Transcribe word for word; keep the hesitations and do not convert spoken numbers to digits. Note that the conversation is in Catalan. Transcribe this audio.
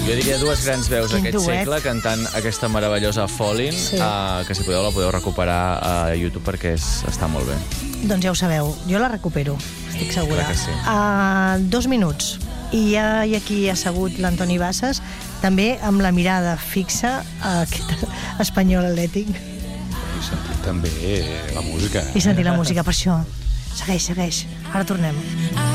Jo diria dues grans veus Quin aquest duet. segle cantant aquesta meravellosa Fallin', Sí. uh, que si podeu la podeu recuperar a YouTube perquè és, està molt bé. Doncs ja ho sabeu, jo la recupero, estic segura. Clar que sí. Uh, dos minuts. I ja hi ha aquí assegut l'Antoni Bassas, també amb la mirada fixa a aquest espanyol atlètic. I sentir també la música. I sentir la música, per això. Segueix, segueix. Ara tornem.